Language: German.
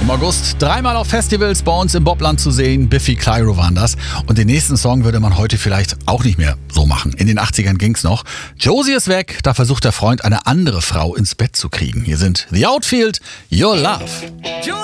im August 3-mal auf Festivals bei uns im Bobland zu sehen. Biffy Clyro waren das. Und den nächsten Song würde man heute vielleicht auch nicht mehr so machen. In den 80ern ging's noch. Josie ist weg, da versucht der Freund eine andere Frau ins Bett zu kriegen. Hier sind The Outfield, Your Love.